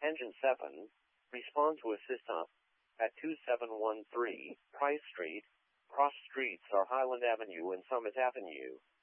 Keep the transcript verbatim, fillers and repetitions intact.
Engine seven, respond to assist up at two seven one three Price Street. Cross streets are Highland Avenue and Summit Avenue.